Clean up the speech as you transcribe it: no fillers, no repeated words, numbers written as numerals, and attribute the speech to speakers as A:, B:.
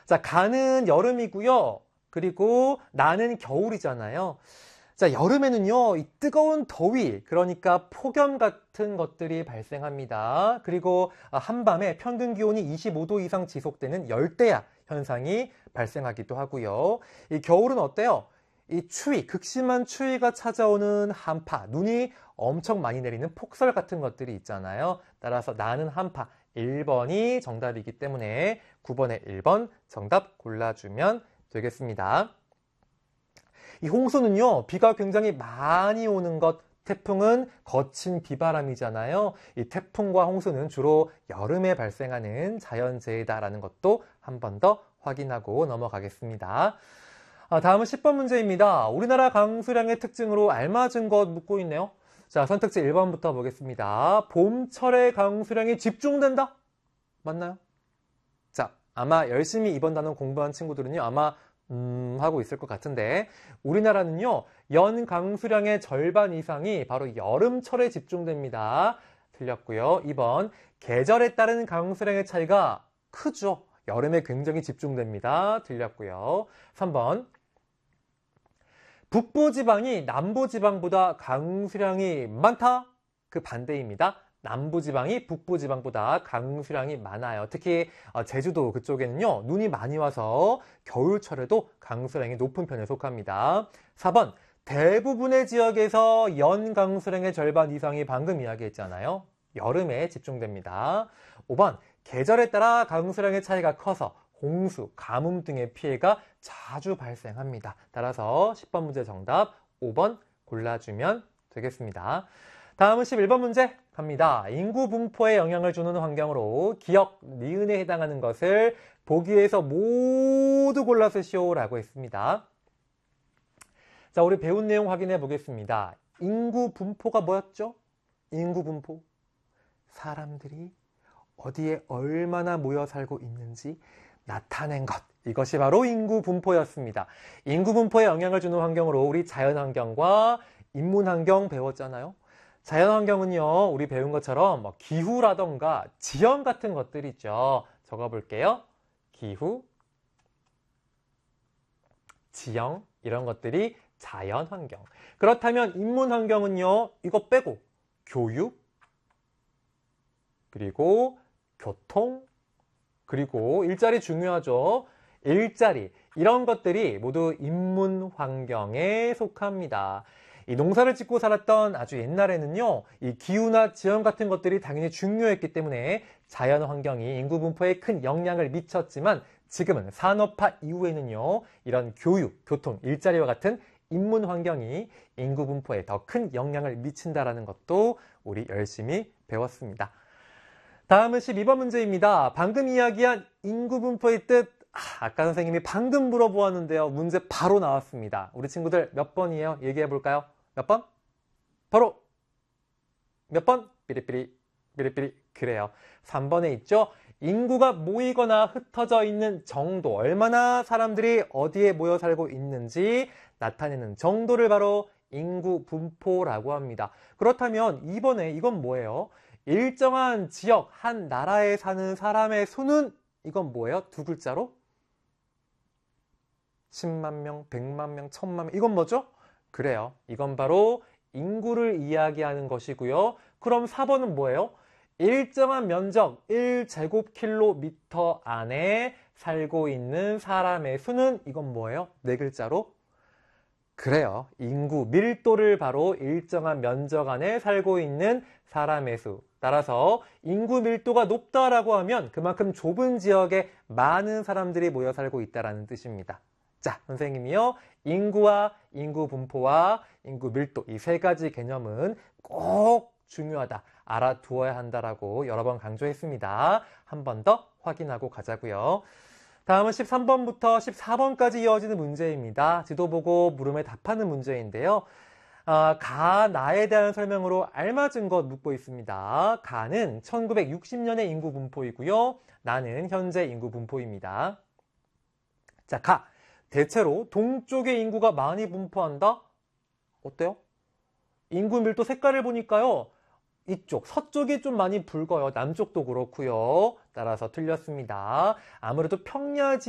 A: 자, 가는 여름이고요. 그리고 나는 겨울이잖아요. 자, 여름에는요, 이 뜨거운 더위, 그러니까 폭염 같은 것들이 발생합니다. 그리고 한밤에 평균 기온이 25도 이상 지속되는 열대야 현상이 발생하기도 하고요. 이 겨울은 어때요? 이 추위, 극심한 추위가 찾아오는 한파, 눈이 엄청 많이 내리는 폭설 같은 것들이 있잖아요. 따라서 나는 한파, 1번이 정답이기 때문에 9번에 1번 정답 골라주면 되겠습니다. 이 홍수는요, 비가 굉장히 많이 오는 것, 태풍은 거친 비바람이잖아요. 이 태풍과 홍수는 주로 여름에 발생하는 자연재해다라는 것도 한 번 더 확인하고 넘어가겠습니다. 다음은 10번 문제입니다. 우리나라 강수량의 특징으로 알맞은 것 묻고 있네요. 자, 선택지 1번부터 보겠습니다. 봄철에 강수량이 집중된다? 맞나요? 자, 아마 열심히 이번 단원 공부한 친구들은요, 아마 하고 있을 것 같은데, 우리나라는요, 연 강수량의 절반 이상이 바로 여름철에 집중됩니다. 틀렸고요. 2번, 계절에 따른 강수량의 차이가 크죠. 여름에 굉장히 집중됩니다. 틀렸고요. 3번, 북부지방이 남부지방보다 강수량이 많다? 그 반대입니다. 남부지방이 북부지방보다 강수량이 많아요. 특히 제주도 그쪽에는요, 눈이 많이 와서 겨울철에도 강수량이 높은 편에 속합니다. 4번, 대부분의 지역에서 연 강수량의 절반 이상이 방금 이야기했잖아요. 여름에 집중됩니다. 5번, 계절에 따라 강수량의 차이가 커서 홍수, 가뭄 등의 피해가 자주 발생합니다. 따라서 10번 문제 정답 5번 골라주면 되겠습니다. 다음은 11번 문제 갑니다. 인구 분포에 영향을 주는 환경으로 기역, 니은에 해당하는 것을 보기에서 모두 골라 쓰시오라고 했습니다. 자, 우리 배운 내용 확인해 보겠습니다. 인구 분포가 뭐였죠? 인구 분포. 사람들이 어디에 얼마나 모여 살고 있는지 나타낸 것. 이것이 바로 인구 분포였습니다. 인구 분포에 영향을 주는 환경으로 우리 자연환경과 인문환경 배웠잖아요. 자연환경은요, 우리 배운 것처럼 기후라던가 지형 같은 것들 있죠. 적어볼게요. 기후, 지형, 이런 것들이 자연환경. 그렇다면 인문환경은요, 이거 빼고 교육, 그리고 교통, 그리고 일자리 중요하죠. 일자리, 이런 것들이 모두 인문환경에 속합니다. 이 농사를 짓고 살았던 아주 옛날에는요, 이 기후나 지형 같은 것들이 당연히 중요했기 때문에 자연환경이 인구 분포에 큰 영향을 미쳤지만 지금은 산업화 이후에는요, 이런 교육, 교통, 일자리와 같은 인문환경이 인구 분포에 더 큰 영향을 미친다는 것도 우리 열심히 배웠습니다. 다음은 12번 문제입니다. 방금 이야기한 인구 분포의 뜻, 아까 선생님이 방금 물어보았는데요. 문제 바로 나왔습니다. 우리 친구들 몇 번이에요? 얘기해 볼까요? 몇 번? 바로 몇 번? 삐리삐리, 삐리삐리. 그래요. 3번에 있죠? 인구가 모이거나 흩어져 있는 정도, 얼마나 사람들이 어디에 모여 살고 있는지 나타내는 정도를 바로 인구 분포라고 합니다. 그렇다면 2번에 이건 뭐예요? 일정한 지역, 한 나라에 사는 사람의 수는 이건 뭐예요? 두 글자로? 10만 명, 100만 명, 1000만 명. 이건 뭐죠? 그래요. 이건 바로 인구를 이야기하는 것이고요. 그럼 4번은 뭐예요? 일정한 면적 1제곱킬로미터 안에 살고 있는 사람의 수는 이건 뭐예요? 네 글자로? 그래요. 인구, 밀도를 바로 일정한 면적 안에 살고 있는 사람의 수. 따라서 인구 밀도가 높다라고 하면 그만큼 좁은 지역에 많은 사람들이 모여 살고 있다는 뜻입니다. 자, 선생님이요. 인구와 인구 분포와 인구 밀도 이 세 가지 개념은 꼭 중요하다. 알아두어야 한다라고 여러 번 강조했습니다. 한 번 더 확인하고 가자고요. 다음은 13번부터 14번까지 이어지는 문제입니다. 지도 보고 물음에 답하는 문제인데요. 가, 나에 대한 설명으로 알맞은 것 묻고 있습니다. 가는 1960년의 인구 분포이고요. 나는 현재 인구 분포입니다. 자, 가. 대체로 동쪽의 인구가 많이 분포한다? 어때요? 인구 밀도 색깔을 보니까요. 이쪽, 서쪽이 좀 많이 붉어요. 남쪽도 그렇고요. 따라서 틀렸습니다. 아무래도 평야지